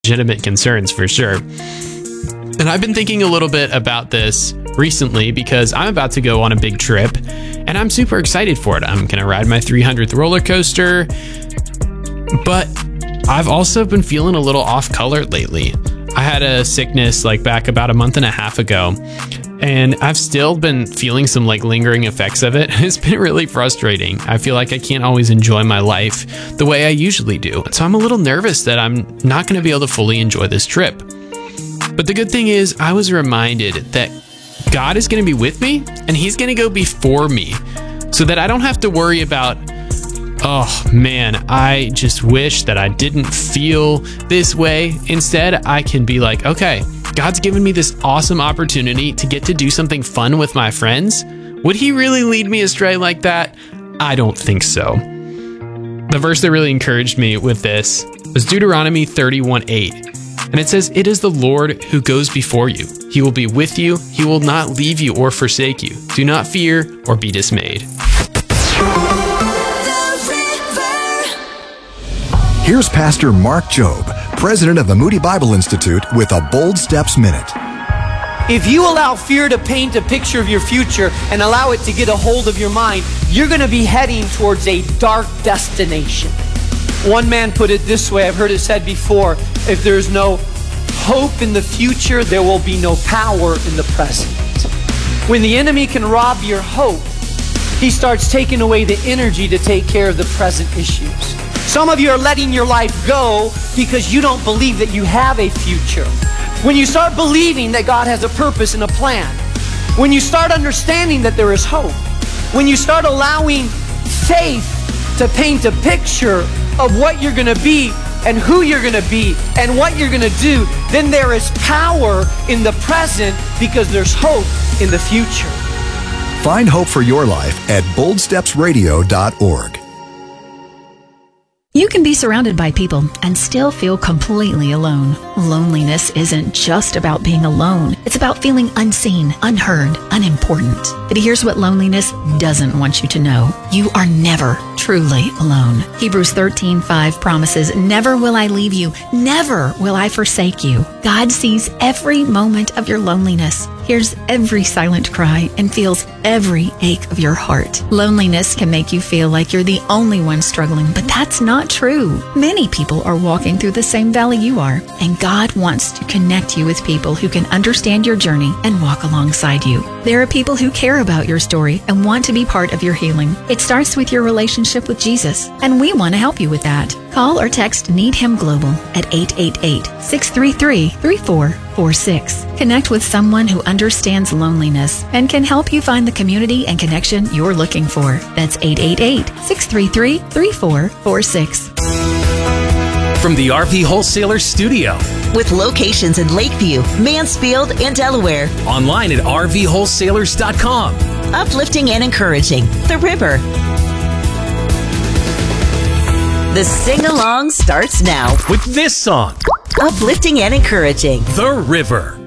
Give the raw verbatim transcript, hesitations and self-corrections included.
legitimate concerns for sure. And I've been thinking a little bit about this recently because I'm about to go on a big trip and I'm super excited for it. I'm going to ride my three hundredth roller coaster, but I've also been feeling a little off color lately. I had a sickness like back about a month and a half ago, and I've still been feeling some like lingering effects of it. It's been really frustrating. I feel like I can't always enjoy my life the way I usually do. So I'm a little nervous that I'm not going to be able to fully enjoy this trip. But the good thing is I was reminded that God is going to be with me and he's going to go before me so that I don't have to worry about, oh man, I just wish that I didn't feel this way. Instead, I can be like, okay, God's given me this awesome opportunity to get to do something fun with my friends. Would he really lead me astray like that? I don't think so. The verse that really encouraged me with this was Deuteronomy thirty-one eight. And it says, "It is the Lord who goes before you. He will be with you. He will not leave you or forsake you. Do not fear or be dismayed." Here's Pastor Mark Jobe, president of the Moody Bible Institute, with a Bold Steps Minute. If you allow fear to paint a picture of your future and allow it to get a hold of your mind, you're going to be heading towards a dark destination. One man put it this way, I've heard it said before, if there's no hope in the future, there will be no power in the present. When the enemy can rob your hope, he starts taking away the energy to take care of the present issues. Some of you are letting your life go because you don't believe that you have a future. When you start believing that God has a purpose and a plan, when you start understanding that there is hope, when you start allowing faith to paint a picture of what you're going to be and who you're going to be and what you're going to do, then there is power in the present because there's hope in the future. Find hope for your life at bold steps radio dot org. You can be surrounded by people and still feel completely alone. Loneliness isn't just about being alone. It's about feeling unseen, unheard, unimportant. But here's what loneliness doesn't want you to know. You are never truly alone. Hebrews thirteen five promises, "Never will I leave you. Never will I forsake you." God sees every moment of your loneliness, hears every silent cry, and feels every ache of your heart. Loneliness can make you feel like you're the only one struggling, but that's not true. Many people are walking through the same valley you are, and God wants to connect you with people who can understand your journey and walk alongside you. There are people who care about your story and want to be part of your healing. It starts with your relationship with Jesus, and we want to help you with that. Call or text Need Him Global at eight eight eight, six three three, three four four six. Connect with someone who understands loneliness and can help you find the community and connection you're looking for. That's eight eight eight, six three three, three four four six. From the R V Wholesaler Studio. With locations in Lakeview, Mansfield, and Delaware. Online at r v wholesalers dot com. Uplifting and encouraging. The River. The sing-along starts now. With this song. Uplifting and encouraging. The River.